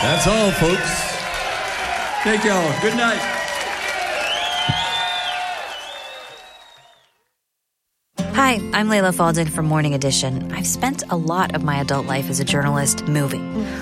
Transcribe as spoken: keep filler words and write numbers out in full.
That's all, folks. Thank you all. Good night. Hi, I'm Layla Falden from Morning Edition. I've spent a lot of my adult life as a journalist moving.